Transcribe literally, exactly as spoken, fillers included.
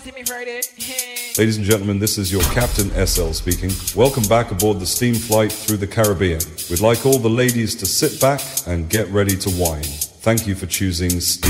Ladies and gentlemen, this is your Captain S L speaking. Welcome back aboard the steam flight through the Caribbean. We'd like all the ladies to sit back and get ready to wine. Thank you for choosing Steam.